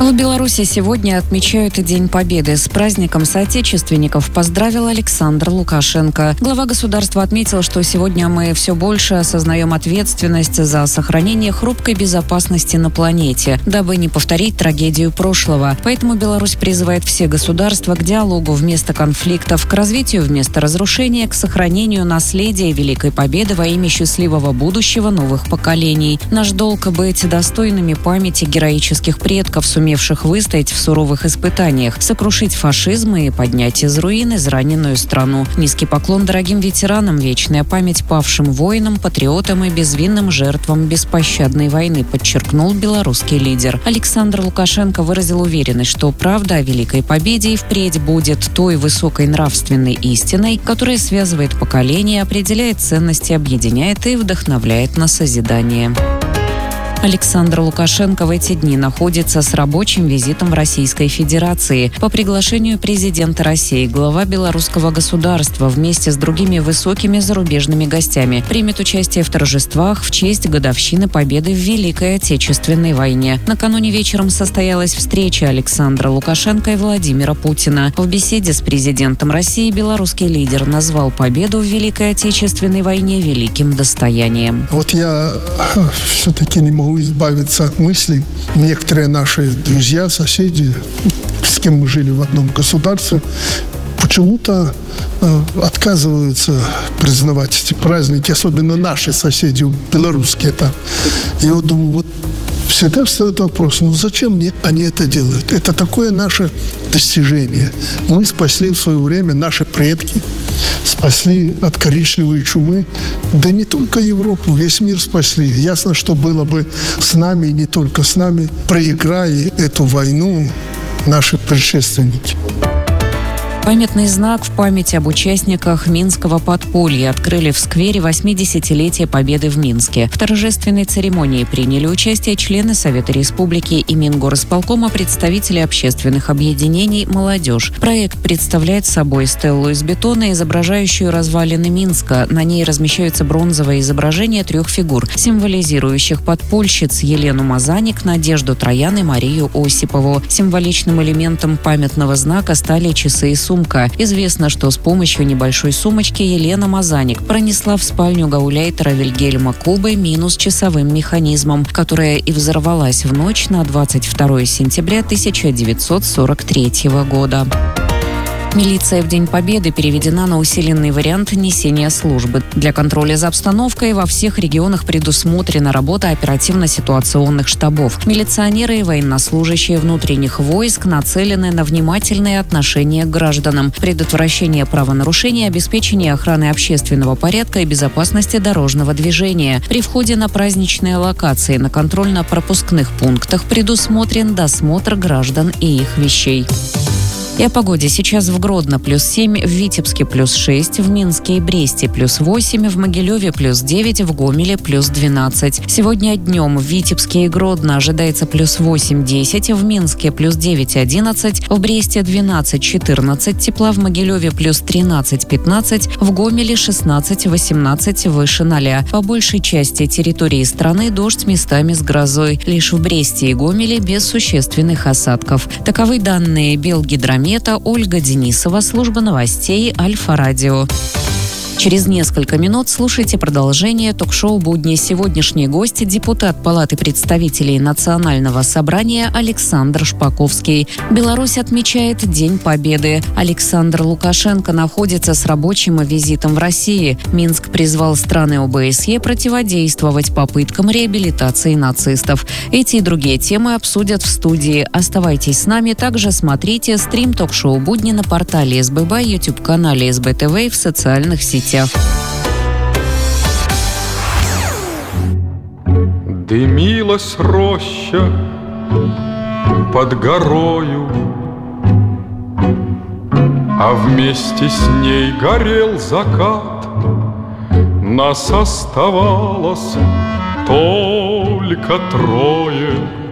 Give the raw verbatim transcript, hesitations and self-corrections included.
В Беларуси сегодня отмечают День Победы. С праздником соотечественников поздравил Александр Лукашенко. Глава государства отметил, что сегодня мы все больше осознаем ответственность за сохранение хрупкой безопасности на планете, дабы не повторить трагедию прошлого. Поэтому Беларусь призывает все государства к диалогу вместо конфликтов, к развитию вместо разрушения, к сохранению наследия Великой Победы во имя счастливого будущего новых поколений. Наш долг — быть достойными памяти героических предков, сумевших выстоять в суровых испытаниях, сокрушить фашизм и поднять из руин израненную страну. Низкий поклон дорогим ветеранам, вечная память павшим воинам, патриотам и безвинным жертвам беспощадной войны, подчеркнул белорусский лидер. Александр Лукашенко выразил уверенность, что правда о Великой Победе и впредь будет той высокой нравственной истиной, которая связывает поколения, определяет ценности, объединяет и вдохновляет на созидание. Александр Лукашенко в эти дни находится с рабочим визитом в Российской Федерации. По приглашению президента России глава белорусского государства вместе с другими высокими зарубежными гостями примет участие в торжествах в честь годовщины победы в Великой Отечественной войне. Накануне вечером состоялась встреча Александра Лукашенко и Владимира Путина. В беседе с президентом России белорусский лидер назвал победу в Великой Отечественной войне великим достоянием. Вот я все-таки не могу избавиться от мыслей. Некоторые наши друзья, соседи, с кем мы жили в одном государстве, почему-то э, отказываются признавать эти праздники, особенно наши соседи, белорусские. Это. Я вот думаю, вот всегда встает вопрос, ну зачем мне они это делают? Это такое наше достижение. Мы спасли в свое время, наши предки спасли от коричневой чумы. Да не только Европу, весь мир спасли. Ясно, что было бы с нами и не только с нами, проиграя эту войну наши предшественники. Памятный знак в память об участниках Минского подполья открыли в сквере восьмидесятилетия Победы в Минске. В торжественной церемонии приняли участие члены Совета Республики и Мингорисполкома, представители общественных объединений «Молодежь». Проект представляет собой стеллу из бетона, изображающую развалины Минска. На ней размещаются бронзовые изображения трех фигур, символизирующих подпольщиц: Елену Мазаник, Надежду Троян и Марию Осипову. Символичным элементом памятного знака стали часы и сумки. Сумка. Известно, что с помощью небольшой сумочки Елена Мазаник пронесла в спальню гауляйтера Вильгельма Кубы мину с часовым механизмом, которая и взорвалась в ночь на двадцать второе сентября тысяча девятьсот сорок третьего года. Милиция в День Победы переведена на усиленный вариант несения службы. Для контроля за обстановкой во всех регионах предусмотрена работа оперативно-ситуационных штабов. Милиционеры и военнослужащие внутренних войск нацелены на внимательное отношение к гражданам, предотвращение правонарушений, обеспечение охраны общественного порядка и безопасности дорожного движения. При входе на праздничные локации на контрольно-пропускных пунктах предусмотрен досмотр граждан и их вещей. И о погоде. Сейчас в Гродно плюс семь, в Витебске плюс шесть, в Минске и Бресте плюс восемь, в Могилеве плюс девять, в Гомеле плюс двенадцать. Сегодня днем в Витебске и Гродно ожидается плюс восемь-десять, в Минске плюс девять-одиннадцать, в Бресте двенадцать-четырнадцать тепла, в Могилеве плюс тринадцать-пятнадцать, в Гомеле шестнадцать-восемнадцать выше ноля. По большей части территории страны дождь местами с грозой. Лишь в Бресте и Гомеле без существенных осадков. Таковы данные Белгидромета. Ольга Денисова, служба новостей Альфа-Радио. Через несколько минут слушайте продолжение ток-шоу «Будни». Сегодняшний гость – депутат Палаты представителей Национального собрания Александр Шпаковский. Беларусь отмечает День Победы. Александр Лукашенко находится с рабочим визитом в России. Минск призвал страны ОБСЕ противодействовать попыткам реабилитации нацистов. Эти и другие темы обсудят в студии. Оставайтесь с нами. Также смотрите стрим ток-шоу «Будни» на портале эс бэ бэ, YouTube-канале эс бэ тэ вэ и в социальных сетях. Дымилась роща под горою, а вместе с ней горел закат. Нас оставалось только трое.